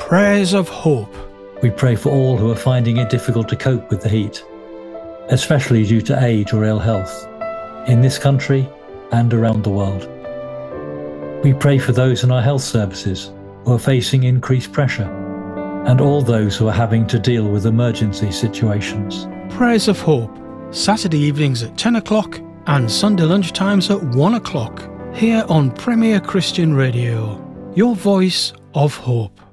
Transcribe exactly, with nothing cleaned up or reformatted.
Prayers of Hope. We pray for all who are finding it difficult to cope with the heat, especially due to age or ill health, in this country and around the world. We pray for those in our health services who are facing increased pressure, and all those who are having to deal with emergency situations. Prayers of Hope, Saturday evenings at ten o'clock and Sunday lunchtimes at one o'clock, here on Premier Christian Radio, your voice of hope.